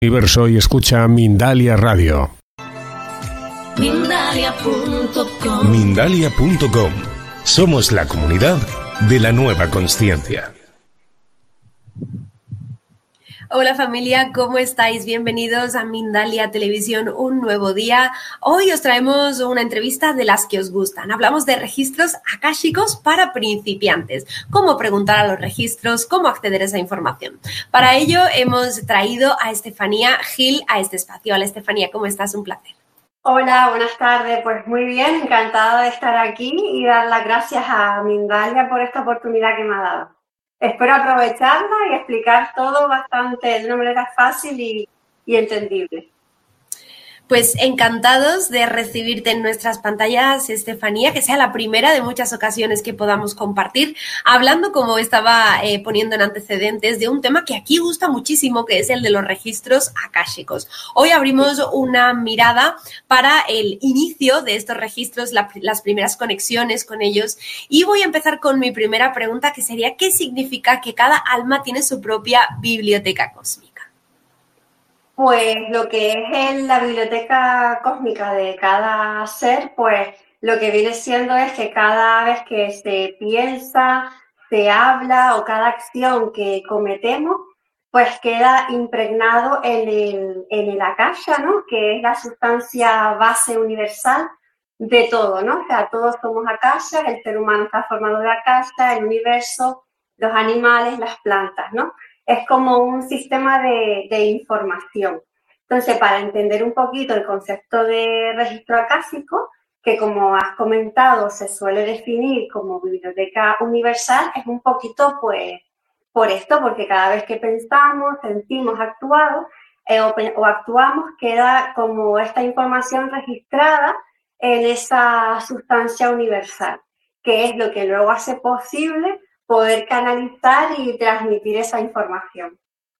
Universo y escucha Mindalia Radio. Mindalia.com. Mindalia.com. Somos la comunidad de la nueva consciencia. Hola familia, ¿cómo estáis? Bienvenidos a Mindalia Televisión, un nuevo día. Hoy os traemos una entrevista de las que os gustan. Hablamos de registros akáshicos para principiantes. Cómo preguntar a los registros, cómo acceder a esa información. Para ello hemos traído a Estefanía Gil a este espacio. Hola Estefanía, ¿cómo estás? Un placer. Hola, buenas tardes. Pues muy bien, encantada de estar aquí y dar las gracias a Mindalia por esta oportunidad que me ha dado. Espero aprovecharla y explicar todo bastante de una manera fácil y entendible. Pues encantados de recibirte en nuestras pantallas, Estefanía, que sea la primera de muchas ocasiones que podamos compartir, hablando, como estaba poniendo en antecedentes, de un tema que aquí gusta muchísimo, que es el de los registros akáshicos. Hoy abrimos una mirada para el inicio de estos registros, las primeras conexiones con ellos, y voy a empezar con mi primera pregunta, que sería: ¿qué significa que cada alma tiene su propia biblioteca cósmica? Pues lo que es la biblioteca cósmica de cada ser, pues lo que viene siendo es que cada vez que se piensa, se habla o cada acción que cometemos, pues queda impregnado en el akasha, ¿no? Que es la sustancia base universal de todo, ¿no? O sea, todos somos akasha, el ser humano está formado de akasha, el universo, los animales, las plantas, ¿no? Es como un sistema de información. Entonces, para entender un poquito el concepto de registro acásico, que como has comentado se suele definir como biblioteca universal, es un poquito pues por esto, porque cada vez que pensamos, sentimos, actuamos, queda como esta información registrada en esa sustancia universal, que es lo que luego hace posible poder canalizar y transmitir esa información.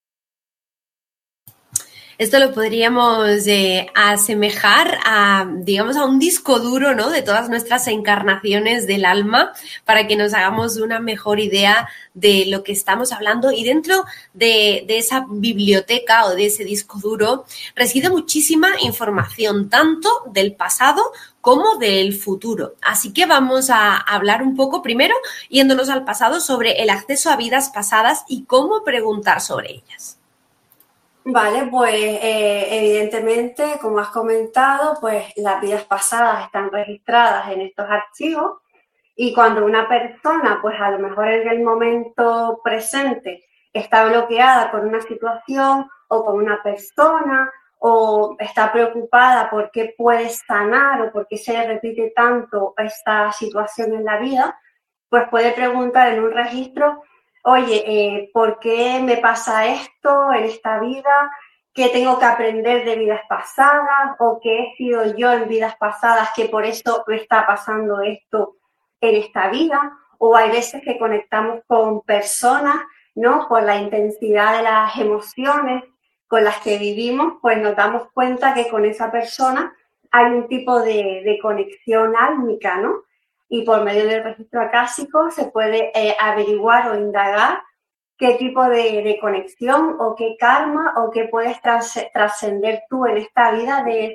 Esto lo podríamos asemejar a, digamos, a un disco duro, ¿no?, de todas nuestras encarnaciones del alma, para que nos hagamos una mejor idea de lo que estamos hablando. Y dentro de esa biblioteca o de ese disco duro reside muchísima información, tanto del pasado como del futuro. Así que vamos a hablar un poco, primero, yéndonos al pasado, sobre el acceso a vidas pasadas y cómo preguntar sobre ellas. Vale, pues evidentemente, como has comentado, pues las vidas pasadas están registradas en estos archivos, y cuando una persona, pues a lo mejor en el momento presente, está bloqueada con una situación o con una persona, o está preocupada por qué puede sanar o por qué se le repite tanto esta situación en la vida, pues puede preguntar en un registro: oye, ¿por qué me pasa esto en esta vida? ¿Qué tengo que aprender de vidas pasadas? ¿O qué he sido yo en vidas pasadas que por eso me está pasando esto en esta vida? O hay veces que conectamos con personas, ¿no? Por la intensidad de las emociones con las que vivimos, pues nos damos cuenta que con esa persona hay un tipo de conexión álmica, ¿no? Y por medio del registro acásico se puede averiguar o indagar qué tipo de conexión o qué karma o qué puedes trascender tú en esta vida de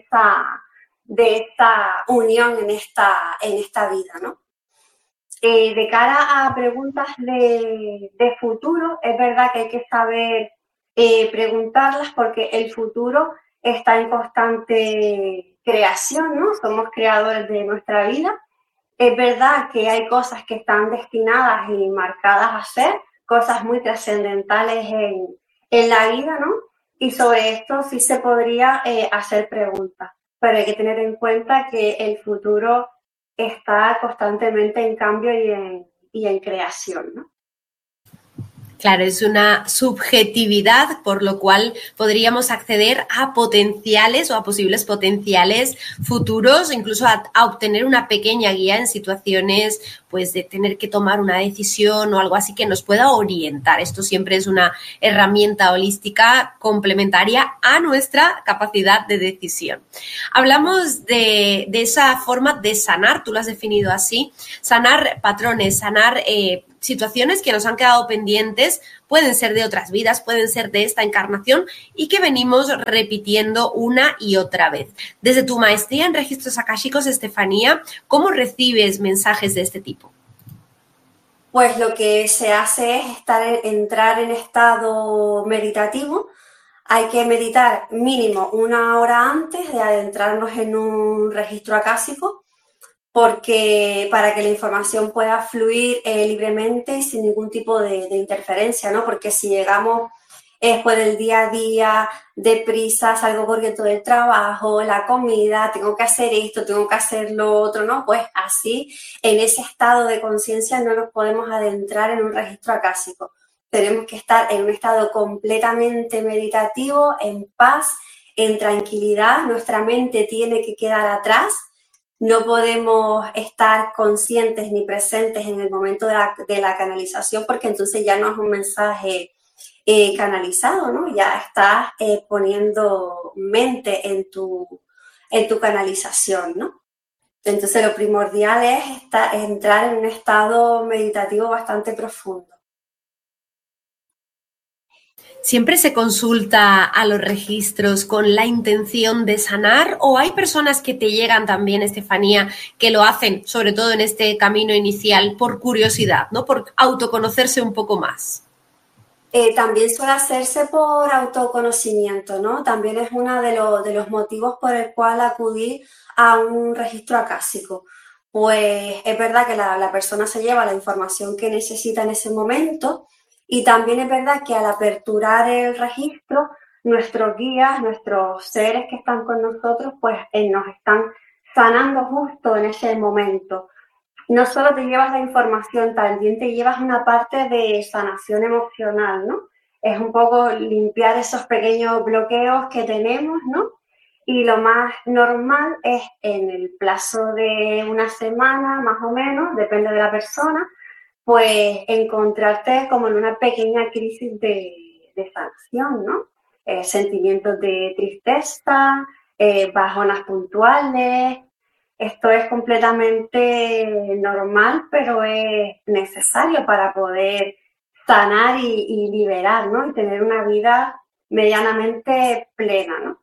esta unión en esta vida, ¿no? De cara a preguntas de futuro, es verdad que hay que saber preguntarlas, porque el futuro está en constante creación, ¿no? Somos creadores de nuestra vida. Es verdad que hay cosas que están destinadas y marcadas a ser, cosas muy trascendentales en la vida, ¿no? Y sobre esto sí se podría hacer preguntas, pero hay que tener en cuenta que el futuro está constantemente en cambio y en creación, ¿no? Claro, es una subjetividad, por lo cual podríamos acceder a potenciales o a posibles potenciales futuros, incluso a obtener una pequeña guía en situaciones, pues, de tener que tomar una decisión o algo así que nos pueda orientar. Esto siempre es una herramienta holística complementaria a nuestra capacidad de decisión. Hablamos de esa forma de sanar, tú lo has definido así: sanar patrones, sanar situaciones que nos han quedado pendientes pueden ser de otras vidas, pueden ser de esta encarnación y que venimos repitiendo una y otra vez. Desde tu maestría en registros akáshicos, Estefanía, ¿cómo recibes mensajes de este tipo? Pues lo que se hace es entrar en estado meditativo. Hay que meditar mínimo 1 hora antes de adentrarnos en un registro akáshico, porque para que la información pueda fluir libremente y sin ningún tipo de interferencia, ¿no? Porque si llegamos después del día a día, deprisa, salgo corriendo del trabajo, la comida, tengo que hacer esto, tengo que hacer lo otro, ¿no? Pues así, en ese estado de conciencia no nos podemos adentrar en un registro akáshico. Tenemos que estar en un estado completamente meditativo, en paz, en tranquilidad. Nuestra mente tiene que quedar atrás. No podemos estar conscientes ni presentes en el momento de la canalización, porque entonces ya no es un mensaje canalizado, ¿no? Ya estás poniendo mente en tu canalización, ¿no? Entonces lo primordial es entrar en un estado meditativo bastante profundo. ¿Siempre se consulta a los registros con la intención de sanar o hay personas que te llegan también, Estefanía, que lo hacen, sobre todo en este camino inicial, por curiosidad, ¿no? Por autoconocerse un poco más? También suele hacerse por autoconocimiento, ¿no? También es uno de los motivos por el cual acudir a un registro akáshico. Pues es verdad que la persona se lleva la información que necesita en ese momento. Y también es verdad que al aperturar el registro, nuestros guías, nuestros seres que están con nosotros, pues nos están sanando justo en ese momento. No solo te llevas la información, también te llevas una parte de sanación emocional, ¿no? Es un poco limpiar esos pequeños bloqueos que tenemos, ¿no? Y lo más normal es en el plazo de 1 semana, más o menos, depende de la persona, pues encontrarte como en una pequeña crisis de sanación, ¿no? Sentimientos de tristeza, bajonas puntuales. Esto es completamente normal, pero es necesario para poder sanar y liberar, ¿no? Y tener una vida medianamente plena, ¿no?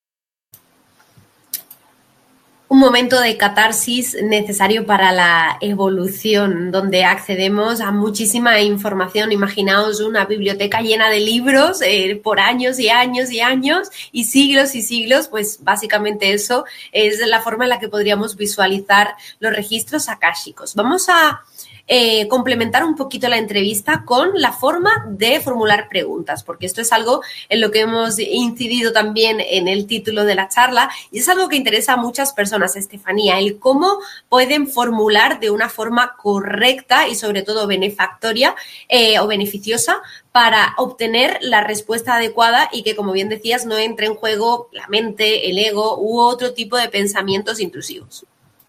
Un momento de catarsis necesario para la evolución, donde accedemos a muchísima información. Imaginaos una biblioteca llena de libros por años y años y años y siglos, pues básicamente eso es la forma en la que podríamos visualizar los registros akáshicos. Vamos a complementar un poquito la entrevista con la forma de formular preguntas, porque esto es algo en lo que hemos incidido también en el título de la charla y es algo que interesa a muchas personas, Estefanía, el cómo pueden formular de una forma correcta y sobre todo benefactoria o beneficiosa para obtener la respuesta adecuada y que, como bien decías, no entre en juego la mente, el ego u otro tipo de pensamientos intrusivos.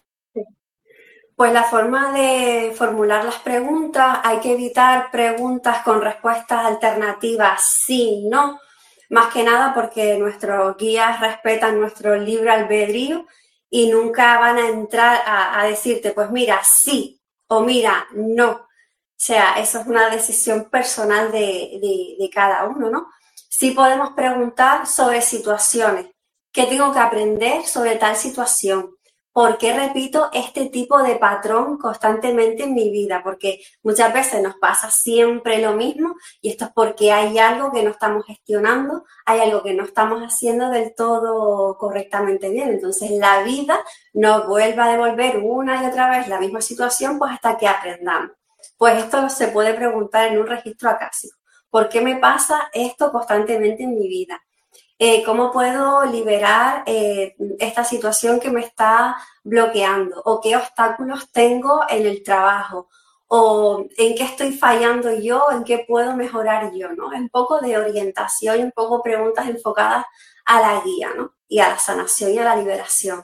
Pues la forma de formular las preguntas, hay que evitar preguntas con respuestas alternativas sí, no, más que nada porque nuestros guías respetan nuestro libre albedrío y nunca van a entrar a decirte, pues mira, sí o mira, no. O sea, eso es una decisión personal de cada uno, ¿no? Sí podemos preguntar sobre situaciones. ¿Qué tengo que aprender sobre tal situación? ¿Por qué repito este tipo de patrón constantemente en mi vida? Porque muchas veces nos pasa siempre lo mismo y esto es porque hay algo que no estamos gestionando, hay algo que no estamos haciendo del todo correctamente bien. Entonces la vida nos vuelve a devolver una y otra vez la misma situación pues hasta que aprendamos. Pues esto se puede preguntar en un registro akáshico. ¿Por qué me pasa esto constantemente en mi vida? ¿Cómo puedo liberar esta situación que me está bloqueando? ¿O qué obstáculos tengo en el trabajo? ¿O en qué estoy fallando yo? ¿En qué puedo mejorar yo? ¿No? Un poco de orientación y un poco preguntas enfocadas a la guía, ¿no? Y a la sanación y a la liberación.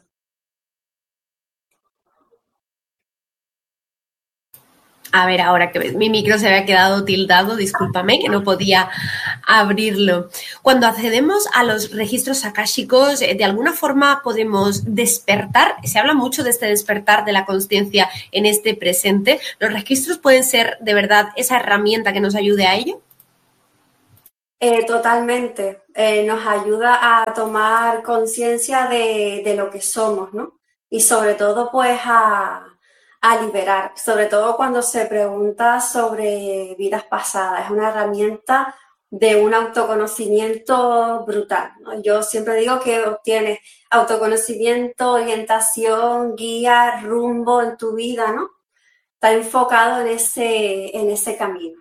A ver, ahora que ves, mi micro se había quedado tildado, discúlpame, que no podía abrirlo. Cuando accedemos a los registros akáshicos, de alguna forma podemos despertar, se habla mucho de este despertar de la consciencia en este presente. ¿Los registros pueden ser de verdad esa herramienta que nos ayude a ello? Totalmente. Nos ayuda a tomar conciencia de lo que somos, ¿no? Y sobre todo, pues, a liberar. Sobre todo cuando se pregunta sobre vidas pasadas. Es una herramienta de un autoconocimiento brutal, ¿no? Yo siempre digo que obtienes autoconocimiento, orientación, guía, rumbo en tu vida, ¿no? Está enfocado en ese camino.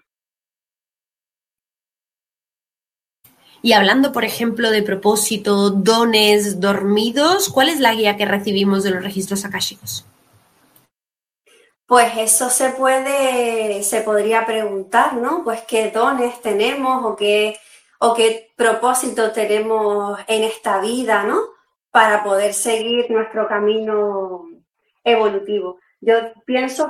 Y hablando, por ejemplo, de propósito, dones dormidos, ¿cuál es la guía que recibimos de los registros akáshicos? Pues eso se podría preguntar, ¿no? Pues qué dones tenemos o qué propósito tenemos en esta vida, ¿no? Para poder seguir nuestro camino evolutivo. Yo pienso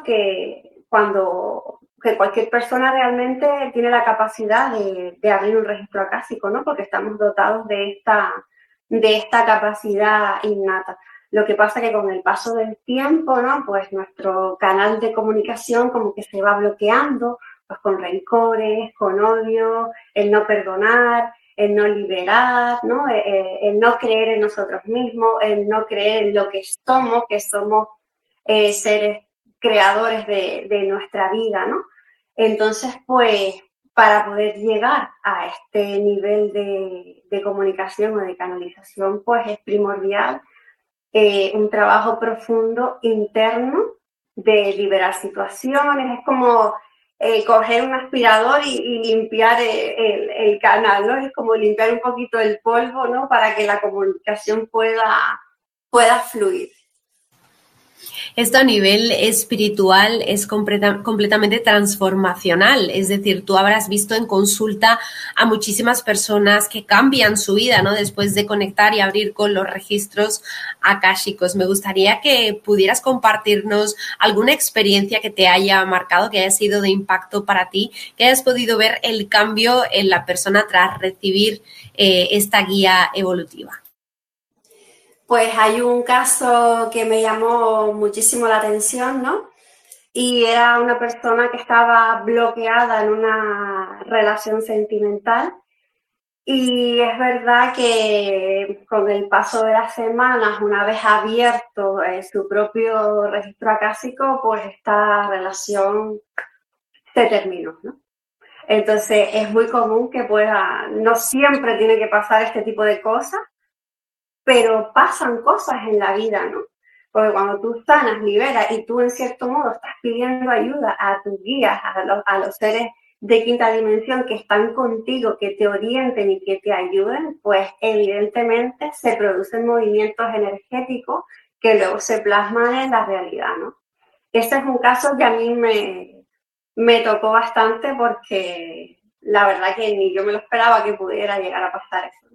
que cualquier persona realmente tiene la capacidad de abrir un registro acásico, ¿no? Porque estamos dotados de esta capacidad innata. Lo que pasa que con el paso del tiempo, ¿no? Pues nuestro canal de comunicación como que se va bloqueando, pues con rencores, con odio, el no perdonar, el no liberar, ¿no? El no creer en nosotros mismos, el no creer en lo que somos seres creadores de nuestra vida, ¿no? Entonces, pues, para poder llegar a este nivel de comunicación o de canalización, pues es primordial un trabajo profundo interno de liberar situaciones. Es como coger un aspirador y limpiar el canal, ¿no? Es como limpiar un poquito el polvo, ¿no? Para que la comunicación pueda fluir. Esto a nivel espiritual es completamente transformacional, es decir, tú habrás visto en consulta a muchísimas personas que cambian su vida, ¿no? Después de conectar y abrir con los registros akáshicos. Me gustaría que pudieras compartirnos alguna experiencia que te haya marcado, que haya sido de impacto para ti, que hayas podido ver el cambio en la persona tras recibir esta guía evolutiva. Pues hay un caso que me llamó muchísimo la atención, ¿no? Y era una persona que estaba bloqueada en una relación sentimental. Y es verdad que con el paso de las semanas, una vez abierto su propio registro acásico, pues esta relación se terminó, ¿no? Entonces es muy común que no siempre tiene que pasar este tipo de cosas, pero pasan cosas en la vida, ¿no? Porque cuando tú sanas, liberas y tú en cierto modo estás pidiendo ayuda a tus guías, a los seres de quinta dimensión que están contigo, que te orienten y que te ayuden, pues evidentemente se producen movimientos energéticos que luego se plasman en la realidad, ¿no? Este es un caso que a mí me tocó bastante porque la verdad que ni yo me lo esperaba que pudiera llegar a pasar eso.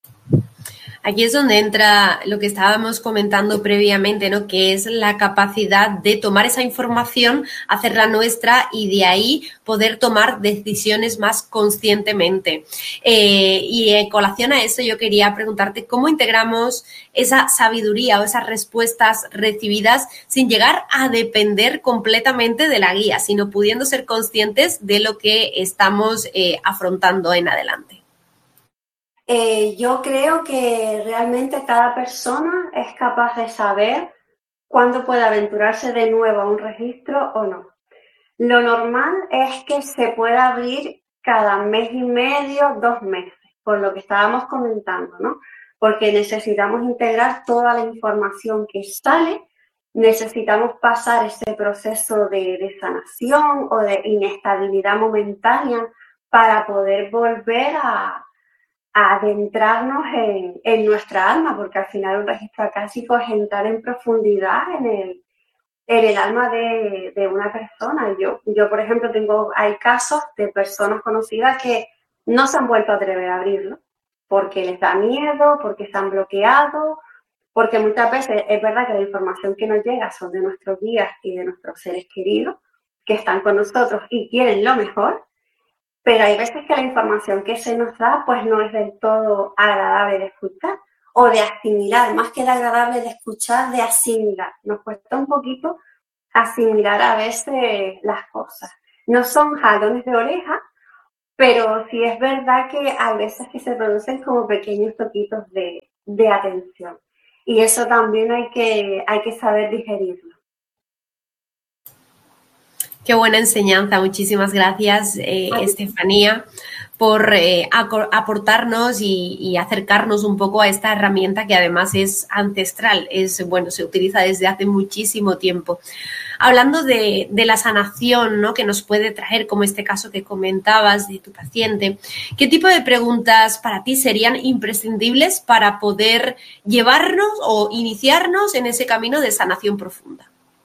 Aquí es donde entra lo que estábamos comentando previamente, ¿no? Que es la capacidad de tomar esa información, hacerla nuestra y de ahí poder tomar decisiones más conscientemente. Y en colación a eso yo quería preguntarte cómo integramos esa sabiduría o esas respuestas recibidas sin llegar a depender completamente de la guía, sino pudiendo ser conscientes de lo que estamos afrontando en adelante. Yo creo que realmente cada persona es capaz de saber cuándo puede aventurarse de nuevo a un registro o no. Lo normal es que se pueda abrir cada mes y medio, 2 meses, por lo que estábamos comentando, ¿no? Porque necesitamos integrar toda la información que sale, necesitamos pasar ese proceso de sanación o de inestabilidad momentánea para poder volver a adentrarnos en nuestra alma, porque al final un registro acásico es entrar en profundidad en el alma de una persona. Yo, por ejemplo, hay casos de personas conocidas que no se han vuelto a atrever a abrirlo, porque les da miedo, porque están bloqueados, porque muchas veces es verdad que la información que nos llega son de nuestros guías y de nuestros seres queridos, que están con nosotros y quieren lo mejor, pero hay veces que la información que se nos da pues no es del todo agradable de escuchar o de asimilar, más que de agradable de escuchar, de asimilar. Nos cuesta un poquito asimilar a veces las cosas. No son jalones de oreja, pero sí es verdad que hay veces que se producen como pequeños toquitos de atención. Y eso también hay que saber digerirlo. Qué buena enseñanza. Muchísimas gracias, Estefanía, por aportarnos y acercarnos un poco a esta herramienta que además es ancestral. Se utiliza desde hace muchísimo tiempo. Hablando de la sanación, ¿no?, que nos puede traer, como este caso que comentabas de tu paciente, ¿qué tipo de preguntas para ti serían imprescindibles para poder llevarnos o iniciarnos en ese camino de sanación profunda?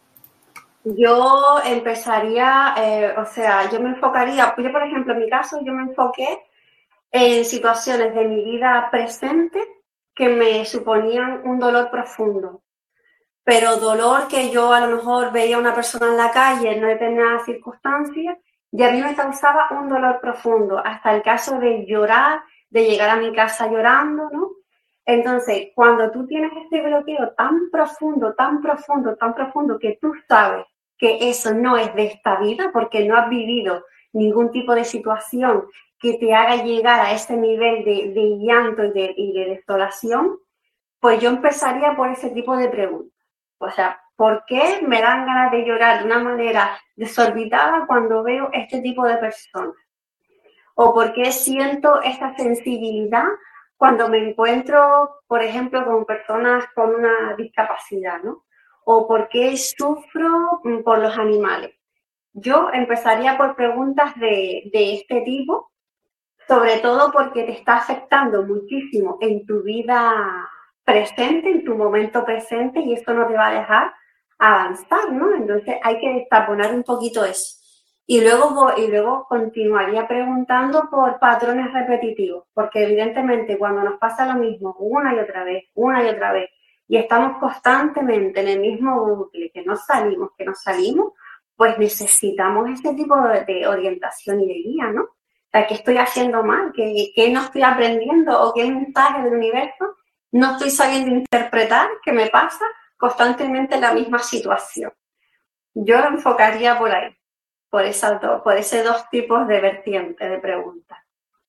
Yo empezaría, yo me enfocaría, yo por ejemplo, en mi caso, yo me enfoqué en situaciones de mi vida presente que me suponían un dolor profundo, pero dolor que yo a lo mejor veía a una persona en la calle en determinadas circunstancias y a mí me causaba un dolor profundo, hasta el caso de llorar, de llegar a mi casa llorando, ¿no? Entonces, cuando tú tienes este bloqueo tan profundo, tan profundo, tan profundo, que tú sabes que eso no es de esta vida, porque no has vivido ningún tipo de situación que te haga llegar a ese nivel de llanto y de desolación, pues yo empezaría por ese tipo de preguntas. O sea, ¿por qué me dan ganas de llorar de una manera desorbitada cuando veo este tipo de personas? ¿O por qué siento esta sensibilidad cuando me encuentro, por ejemplo, con personas con una discapacidad, ¿no? ¿O por qué sufro por los animales? Yo empezaría por preguntas de este tipo, sobre todo porque te está afectando muchísimo en tu vida presente, en tu momento presente, y esto no te va a dejar avanzar, ¿no? Entonces hay que destaponar un poquito eso. Y luego continuaría preguntando por patrones repetitivos, porque evidentemente cuando nos pasa lo mismo una y otra vez, y estamos constantemente en el mismo bucle, que nos salimos, pues necesitamos ese tipo de orientación y de guía, ¿no? O sea, ¿qué estoy haciendo mal? ¿Qué no estoy aprendiendo? ¿O qué mensaje del universo no estoy sabiendo interpretar que me pasa constantemente la misma situación? Yo lo enfocaría por ahí, por esos dos tipos de vertientes de preguntas.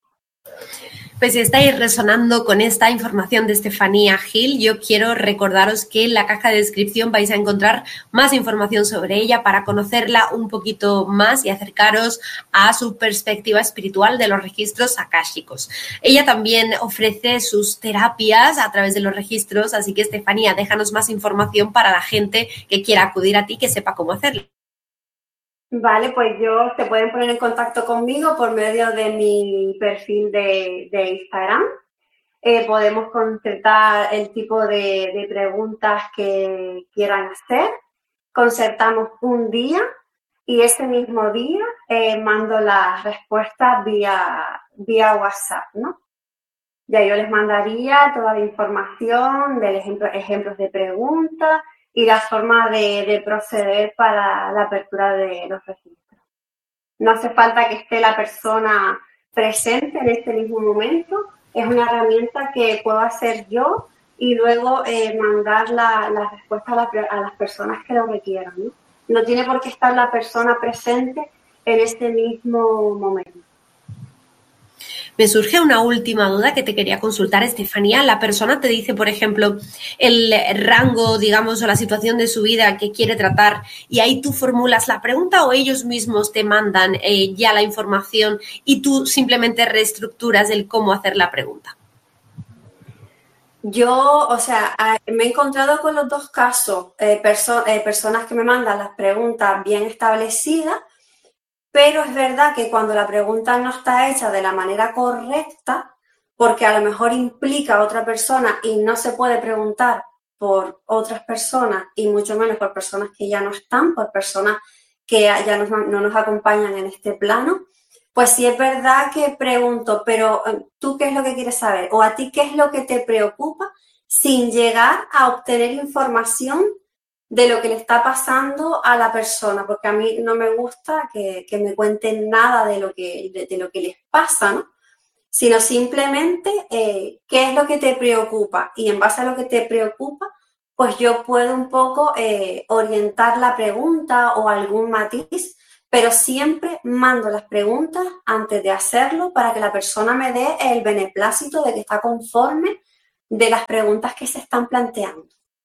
Pues si estáis resonando con esta información de Estefanía Gil, yo quiero recordaros que en la caja de descripción vais a encontrar más información sobre ella para conocerla un poquito más y acercaros a su perspectiva espiritual de los registros akáshicos. Ella también ofrece sus terapias a través de los registros, así que Estefanía, déjanos más información para la gente que quiera acudir a ti, que sepa cómo hacerlo. Vale, pues se pueden poner en contacto conmigo por medio de mi perfil de Instagram. Podemos concertar el tipo de preguntas que quieran hacer. Concertamos un día y ese mismo día mando las respuestas vía WhatsApp, ¿no? Ya yo les mandaría toda la información de ejemplos de preguntas y la forma de proceder para la apertura de los registros. No hace falta que esté la persona presente en este mismo momento. Es una herramienta que puedo hacer yo y luego mandar la respuesta a las personas que lo requieran, ¿no? No tiene por qué estar la persona presente en este mismo momento. Me surge una última duda que te quería consultar, Estefanía. La persona te dice, por ejemplo, el rango, digamos, o la situación de su vida que quiere tratar y ahí tú formulas la pregunta o ellos mismos te mandan ya la información y tú simplemente reestructuras el cómo hacer la pregunta. Yo, me he encontrado con los dos casos, personas que me mandan las preguntas bien establecidas, pero es verdad que cuando la pregunta no está hecha de la manera correcta, porque a lo mejor implica a otra persona y no se puede preguntar por otras personas y mucho menos por personas que ya no están, por personas que ya no nos acompañan en este plano, pues sí es verdad que pregunto, pero ¿tú qué es lo que quieres saber? ¿O a ti qué es lo que te preocupa? Sin llegar a obtener información de lo que le está pasando a la persona, porque a mí no me gusta que me cuenten nada de lo que les pasa, ¿no? Sino simplemente qué es lo que te preocupa y en base a lo que te preocupa, pues yo puedo un poco orientar la pregunta o algún matiz pero siempre mando las preguntas antes de hacerlo para que la persona me dé el beneplácito de que está conforme de las preguntas que se están planteando.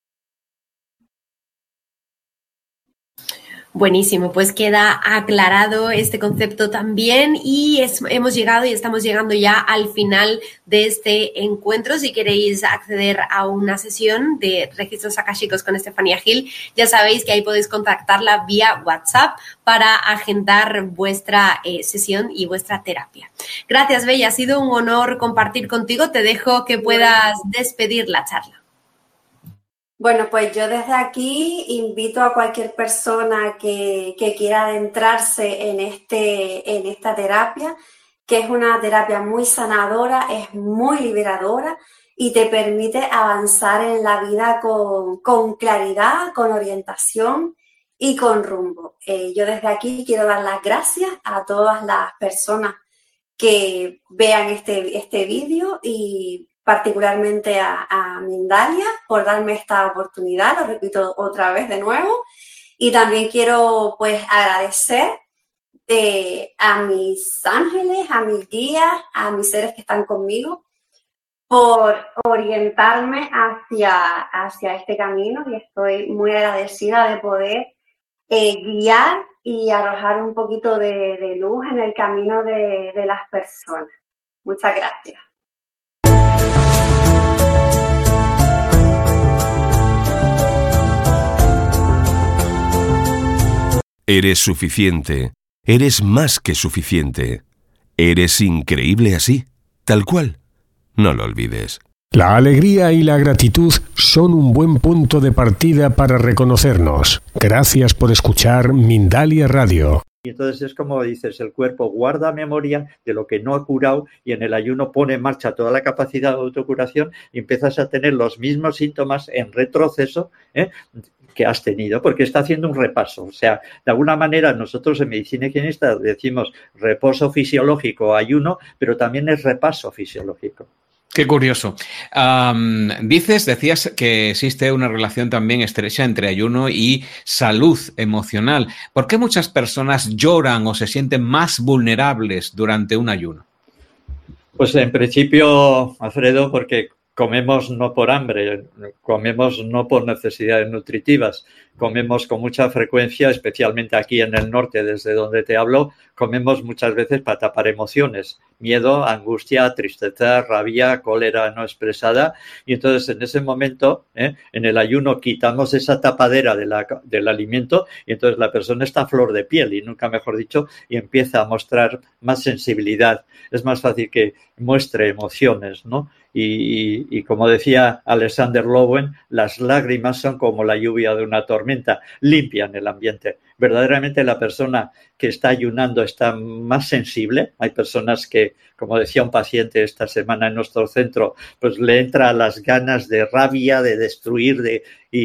Buenísimo, pues queda aclarado este concepto también y hemos llegado y estamos llegando ya al final de este encuentro. Si queréis acceder a una sesión de registros akáshicos con Estefanía Gil, ya sabéis que ahí podéis contactarla vía WhatsApp para agendar vuestra sesión y vuestra terapia. Gracias, Bella, ha sido un honor compartir contigo. Te dejo que puedas despedir la charla. Bueno, pues yo desde aquí invito a cualquier persona que quiera adentrarse en esta terapia, que es una terapia muy sanadora, es muy liberadora y te permite avanzar en la vida con claridad, con orientación y con rumbo. Yo desde aquí quiero dar las gracias a todas las personas que vean este vídeo y particularmente a Mindalia por darme esta oportunidad, lo repito otra vez de nuevo, y también quiero pues agradecer a mis ángeles, a mis guías, a mis seres que están conmigo por orientarme hacia este camino y estoy muy agradecida de poder guiar y arrojar un poquito de luz en el camino de las personas. Muchas gracias. Eres suficiente. Eres más que suficiente. Eres increíble así, tal cual. No lo olvides. La alegría y la gratitud son un buen punto de partida para reconocernos. Gracias por escuchar Mindalia Radio. Y entonces es como dices, el cuerpo guarda memoria de lo que no ha curado y en el ayuno pone en marcha toda la capacidad de autocuración y empiezas a tener los mismos síntomas en retroceso que has tenido, porque está haciendo un repaso. O sea, de alguna manera nosotros en medicina higienista decimos reposo fisiológico, ayuno, pero también es repaso fisiológico. Qué curioso. Decías que existe una relación también estrecha entre ayuno y salud emocional. ¿Por qué muchas personas lloran o se sienten más vulnerables durante un ayuno? Pues en principio, Alfredo, porque comemos no por hambre, comemos no por necesidades nutritivas, comemos con mucha frecuencia, especialmente aquí en el norte, desde donde te hablo, comemos muchas veces para tapar emociones, miedo, angustia, tristeza, rabia, cólera no expresada, y entonces en ese momento, en el ayuno, quitamos esa tapadera del alimento y entonces la persona está a flor de piel, y nunca mejor dicho, y empieza a mostrar más sensibilidad. Es más fácil que muestre emociones, ¿no? Y como decía Alexander Lowen, las lágrimas son como la lluvia de una tormenta, limpian el ambiente. Verdaderamente la persona que está ayunando está más sensible. Hay personas que, como decía un paciente esta semana en nuestro centro, pues le entra las ganas de rabia, de destruir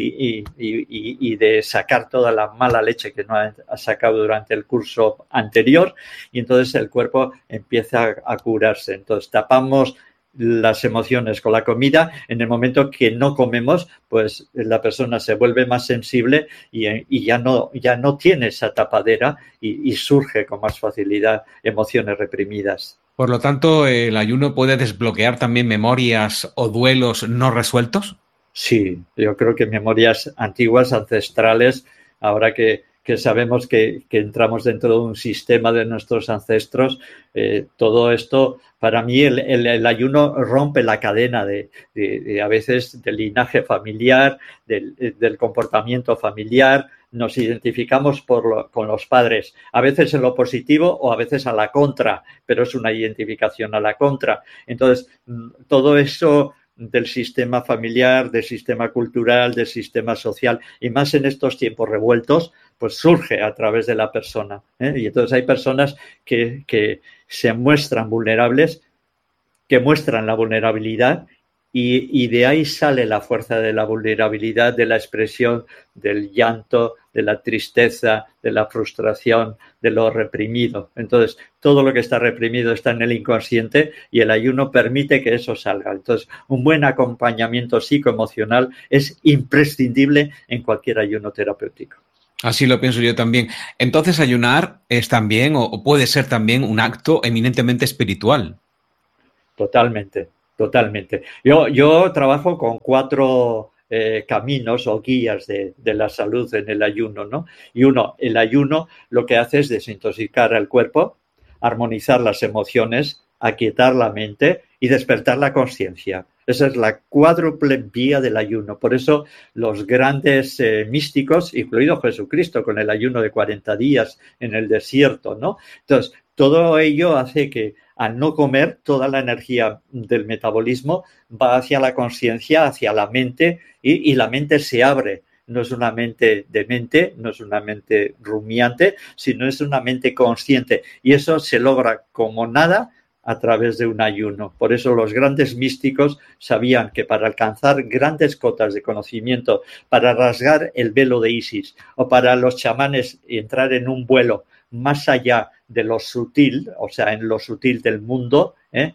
y de sacar toda la mala leche que no ha sacado durante el curso anterior, y entonces el cuerpo empieza a curarse. Entonces tapamos las emociones con la comida. En el momento que no comemos, pues la persona se vuelve más sensible y ya no tiene esa tapadera y surge con más facilidad emociones reprimidas. Por lo tanto, ¿el ayuno puede desbloquear también memorias o duelos no resueltos? Sí, yo creo que memorias antiguas, ancestrales, ahora que sabemos que entramos dentro de un sistema de nuestros ancestros, todo esto, para mí el ayuno rompe la cadena de a veces del linaje familiar, del comportamiento familiar. Nos identificamos con los padres, a veces en lo positivo o a veces a la contra, pero es una identificación a la contra. Entonces, todo eso del sistema familiar, del sistema cultural, del sistema social, y más en estos tiempos revueltos, pues surge a través de la persona. Y entonces hay personas que se muestran vulnerables, que muestran la vulnerabilidad, y de ahí sale la fuerza de la vulnerabilidad, de la expresión del llanto, de la tristeza, de la frustración, de lo reprimido. Entonces, todo lo que está reprimido está en el inconsciente y el ayuno permite que eso salga. Entonces, un buen acompañamiento psicoemocional es imprescindible en cualquier ayuno terapéutico. Así lo pienso yo también. Entonces, ayunar es también, o puede ser también, un acto eminentemente espiritual. Totalmente, totalmente. Yo trabajo con 4 caminos o guías de la salud en el ayuno, ¿no? Y el ayuno lo que hace es desintoxicar el cuerpo, armonizar las emociones, aquietar la mente y despertar la conciencia. Esa es la cuádruple vía del ayuno. Por eso los grandes místicos, incluido Jesucristo con el ayuno de 40 días en el desierto, ¿no? Entonces, todo ello hace que al no comer, toda la energía del metabolismo va hacia la conciencia, hacia la mente, y la mente se abre. No es una mente demente, no es una mente rumiante, sino es una mente consciente. Y eso se logra como nada a través de un ayuno. Por eso los grandes místicos sabían que para alcanzar grandes cotas de conocimiento, para rasgar el velo de Isis, o para los chamanes entrar en un vuelo más allá de lo sutil, o sea, en lo sutil del mundo,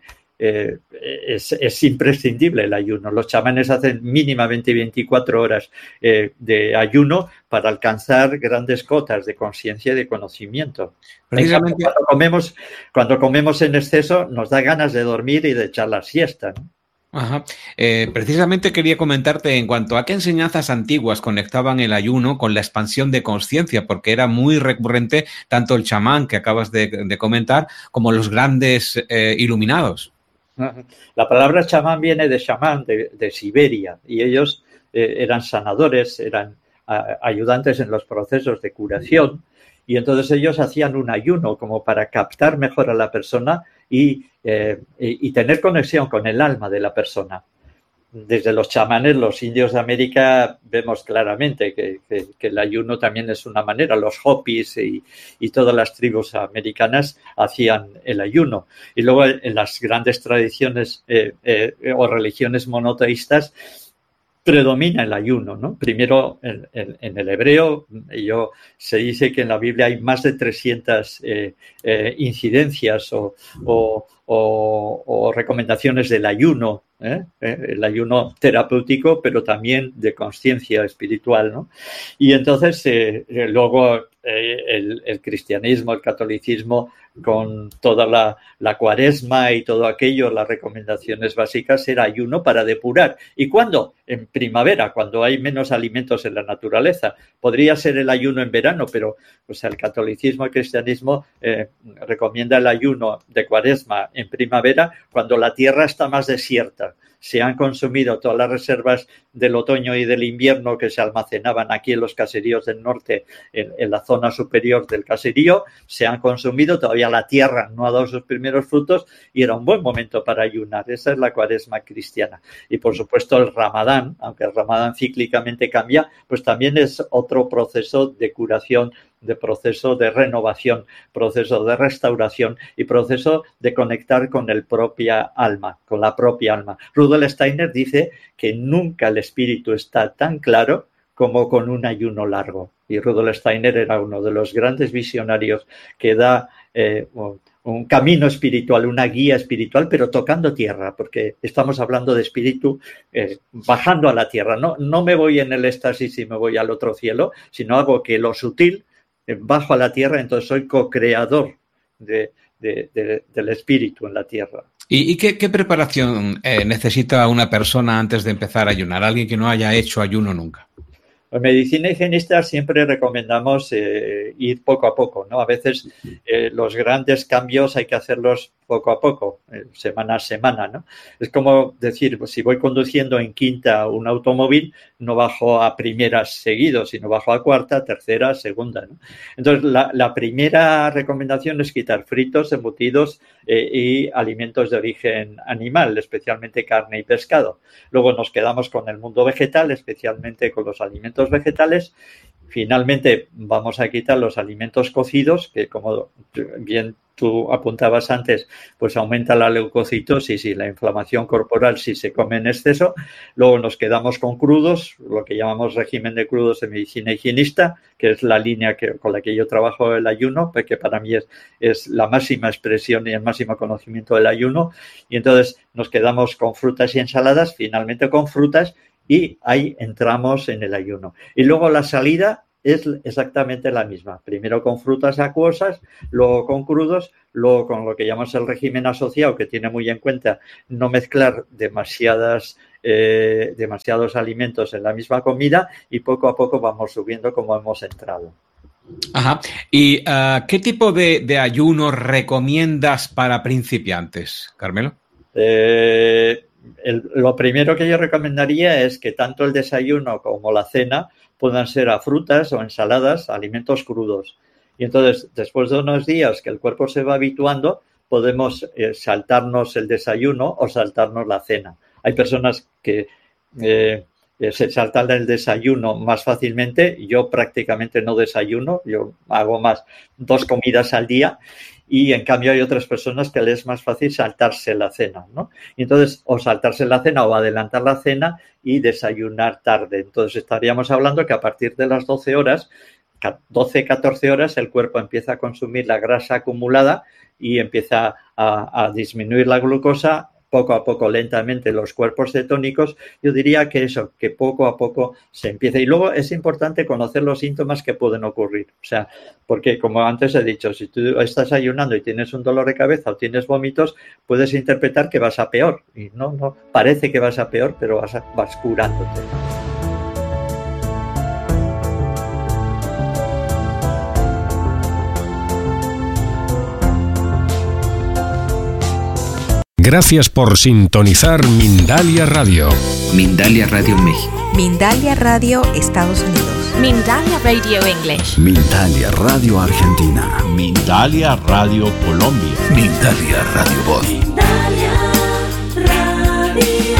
es imprescindible el ayuno. Los chamanes hacen mínimamente 24 horas de ayuno para alcanzar grandes cotas de conciencia y de conocimiento. Precisamente, cuando comemos en exceso, nos da ganas de dormir y de echar la siesta, ¿no? Ajá. Precisamente quería comentarte en cuanto a qué enseñanzas antiguas conectaban el ayuno con la expansión de conciencia, porque era muy recurrente tanto el chamán que acabas de comentar como los grandes iluminados. La palabra chamán viene de chamán, de Siberia, y ellos eran sanadores, eran ayudantes en los procesos de curación, y entonces ellos hacían un ayuno como para captar mejor a la persona y tener conexión con el alma de la persona. Desde los chamanes, los indios de América, vemos claramente que el ayuno también es una manera. Los Hopis y todas las tribus americanas hacían el ayuno. Y luego en las grandes tradiciones o religiones monoteístas predomina el ayuno, ¿no? Primero en el hebreo, se dice que en la Biblia hay más de 300 incidencias o recomendaciones del ayuno, el ayuno terapéutico, pero también de conciencia espiritual, ¿no? Y entonces luego el cristianismo, el catolicismo, con toda la cuaresma y todo aquello, las recomendaciones básicas era ayuno para depurar. ¿Y cuándo? En primavera, cuando hay menos alimentos en la naturaleza. Podría ser el ayuno en verano, pero el catolicismo y el cristianismo recomienda el ayuno de cuaresma en primavera, cuando la tierra está más desierta. Se han consumido todas las reservas del otoño y del invierno que se almacenaban aquí en los caseríos del norte, en la zona superior del caserío, se han consumido, todavía la tierra no ha dado sus primeros frutos y era un buen momento para ayunar. Esa es la cuaresma cristiana. Y por supuesto el Ramadán, aunque el Ramadán cíclicamente cambia, pues también es otro proceso de curación, de proceso de renovación, proceso de restauración y proceso de conectar con el propia alma, con la propia alma. Rudolf Steiner dice que nunca el espíritu está tan claro como con un ayuno largo. Y Rudolf Steiner era uno de los grandes visionarios que da un camino espiritual, una guía espiritual, pero tocando tierra, porque estamos hablando de espíritu bajando a la tierra. No me voy en el éxtasis y me voy al otro cielo, sino hago que lo sutil bajo a la tierra, entonces soy co-creador del espíritu en la tierra. ¿Y qué preparación necesita una persona antes de empezar a ayunar? Alguien que no haya hecho ayuno nunca. En medicina higienista siempre recomendamos ir poco a poco, ¿no? A veces los grandes cambios hay que hacerlos poco a poco, semana a semana, ¿no? Es como decir, pues, si voy conduciendo en quinta un automóvil, no bajo a primeras seguido, sino bajo a cuarta, tercera, segunda, ¿no? Entonces, la primera recomendación es quitar fritos, embutidos y alimentos de origen animal, especialmente carne y pescado. Luego nos quedamos con el mundo vegetal, especialmente con los alimentos vegetales. Finalmente vamos a quitar los alimentos cocidos, que como bien tú apuntabas antes, pues aumenta la leucocitosis y la inflamación corporal si se come en exceso. Luego nos quedamos con crudos, lo que llamamos régimen de crudos en medicina higienista, que es la línea con la que yo trabajo el ayuno, porque para mí es la máxima expresión y el máximo conocimiento del ayuno. Y entonces nos quedamos con frutas y ensaladas, finalmente con frutas, y ahí entramos en el ayuno. Y luego la salida es exactamente la misma. Primero con frutas acuosas, luego con crudos, luego con lo que llamamos el régimen asociado, que tiene muy en cuenta no mezclar demasiados alimentos en la misma comida, y poco a poco vamos subiendo como hemos entrado. Ajá. ¿Y qué tipo de ayuno recomiendas para principiantes, Carmelo? Lo primero que yo recomendaría es que tanto el desayuno como la cena puedan ser a frutas o ensaladas, alimentos crudos. Y entonces, después de unos días que el cuerpo se va habituando, podemos saltarnos el desayuno o saltarnos la cena. Hay personas que se saltan el desayuno más fácilmente. Yo prácticamente no desayuno, yo hago más 2 comidas al día, y en cambio hay otras personas que les es más fácil saltarse la cena, ¿no? Y entonces, o saltarse la cena o adelantar la cena y desayunar tarde. Entonces estaríamos hablando que a partir de las 12 horas, 12-14 horas, el cuerpo empieza a consumir la grasa acumulada y empieza a disminuir la glucosa. Poco a poco, lentamente, los cuerpos cetónicos. Yo diría que eso, que poco a poco se empieza. Y luego es importante conocer los síntomas que pueden ocurrir. O sea, porque como antes he dicho, si tú estás ayunando y tienes un dolor de cabeza o tienes vómitos, puedes interpretar que vas a peor. Y no, parece que vas a peor, pero vas curándote. Gracias por sintonizar Mindalia Radio. Mindalia Radio México. Mindalia Radio Estados Unidos. Mindalia Radio English. Mindalia Radio Argentina. Mindalia Radio Colombia. Mindalia Radio Voz. Mindalia Radio.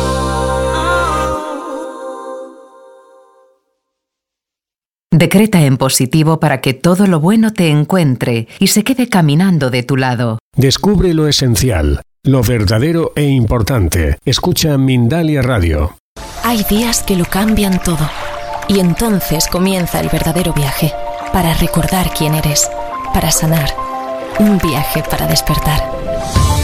Decreta en positivo para que todo lo bueno te encuentre y se quede caminando de tu lado. Descubre lo esencial, lo verdadero e importante. Escucha Mindalia Radio. Hay días que lo cambian todo. Y entonces comienza el verdadero viaje. Para recordar quién eres. Para sanar. Un viaje para despertar.